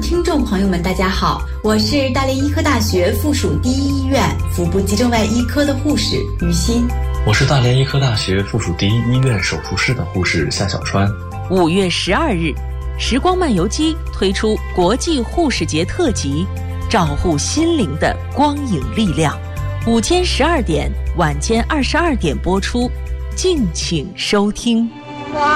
听众朋友们，大家好，我是大连医科大学附属第一医院腹部急症外医科的护士于欣。 我是大连医科大学附属第一医院手术室的护士夏小川。 5月12日，时光漫游机推出国际护士节特辑，照护心灵的光影力量。午间12点，晚间22点播出，敬请收听。